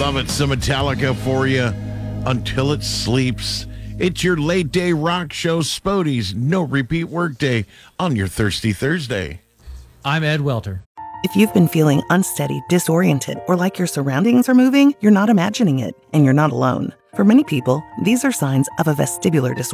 Love it. Some Metallica for you until it sleeps. It's your late day rock show, Spody's No Repeat Workday on your Thirsty Thursday. I'm Ed Welter. If you've been feeling unsteady, disoriented, or like your surroundings are moving, you're not imagining it, and you're not alone. For many people, these are signs of a vestibular disorder.